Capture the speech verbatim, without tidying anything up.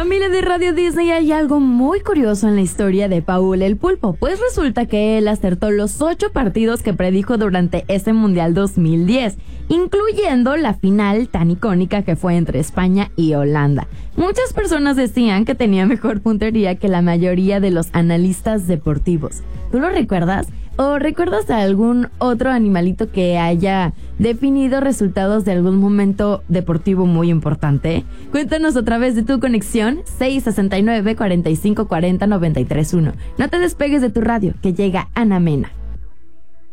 Familia de Radio Disney, hay algo muy curioso en la historia de Paul el Pulpo, pues resulta que él acertó los ocho partidos que predijo durante ese Mundial dos mil diez, incluyendo la final tan icónica que fue entre España y Holanda. Muchas personas decían que tenía mejor puntería que la mayoría de los analistas deportivos. ¿Tú lo recuerdas? ¿O recuerdas a algún otro animalito que haya definido resultados de algún momento deportivo muy importante? Cuéntanos a través de tu conexión seis sesenta y nueve, cuarenta y cinco cuarenta, noventa y tres uno. No te despegues de tu radio, que llega Ana Mena.